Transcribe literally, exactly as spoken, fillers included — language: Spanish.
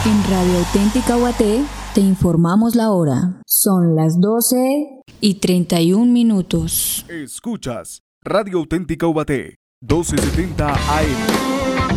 En Radio Auténtica Guaté te informamos la hora. Son las doce y treinta y un minutos. Escuchas Radio Auténtica Ubaté, doce setenta A M.